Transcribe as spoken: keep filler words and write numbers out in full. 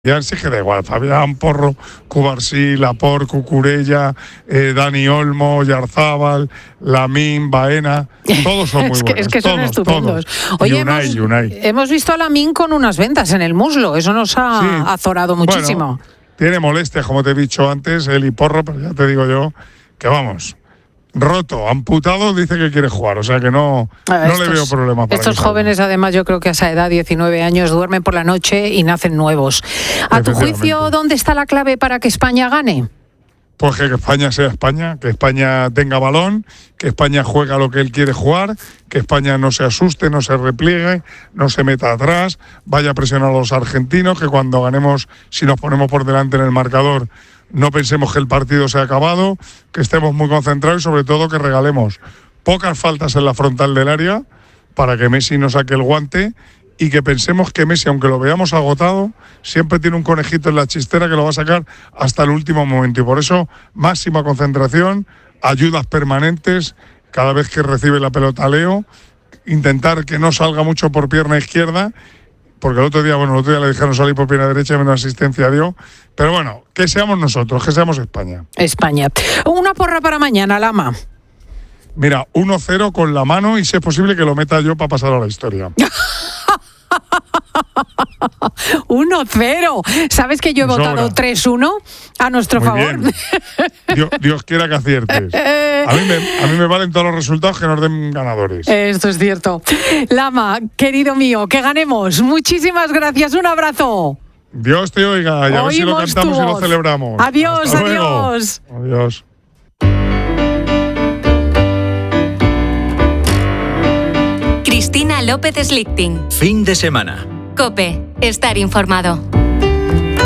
Ya sí que da igual, Fabián, Porro, Cubarsí, Laporte, Cucurella, eh, Dani Olmo, Yarzábal, Lamín, Baena, todos son muy es que, buenos. Es que son todos, estupendos. Todos. Oye, Unai, hemos, Unai. hemos visto a Lamín con unas ventas en el muslo, eso nos ha Sí. azorado muchísimo. Bueno, tiene molestias, como te he dicho antes, él y Porro, pero ya te digo yo que vamos. Roto, amputado, dice que quiere jugar, o sea que no, Ah, no estos, le veo problema para Estos que jóvenes, salga. además, yo creo que a esa edad, diecinueve años, duermen por la noche y nacen nuevos. A tu juicio, ¿dónde está la clave para que España gane? Pues que España sea España, que España tenga balón, que España juegue a lo que él quiere jugar, que España no se asuste, no se repliegue, no se meta atrás, vaya a presionar a los argentinos, que cuando ganemos, si nos ponemos por delante en el marcador, no pensemos que el partido se ha acabado, que estemos muy concentrados y sobre todo que regalemos pocas faltas en la frontal del área para que Messi no saque el guante y que pensemos que Messi, aunque lo veamos agotado, siempre tiene un conejito en la chistera que lo va a sacar hasta el último momento. Y por eso, máxima concentración, ayudas permanentes, cada vez que recibe la pelota Leo, intentar que no salga mucho por pierna izquierda, porque el otro día, bueno, el otro día le dijeron salir por pierna derecha y menos asistencia dio. Pero bueno, que seamos nosotros, que seamos España. España. Una porra para mañana, Lama. Mira, uno cero con la mano y si es posible que lo meta yo para pasar a la historia. uno cero. ¿Sabes que yo he Sobra. votado tres uno a nuestro Muy favor? bien. Dios, Dios quiera que aciertes. A mí, me, a mí me valen todos los resultados que nos den ganadores. Esto es cierto. Lama, querido mío, que ganemos. Muchísimas gracias. Un abrazo. Dios te oiga y a ver si lo Oímos cantamos tu y lo voz. celebramos. Adiós, Hasta luego. adiós. Adiós. Cristina López Slichting. Fin de semana. COPE. Estar informado.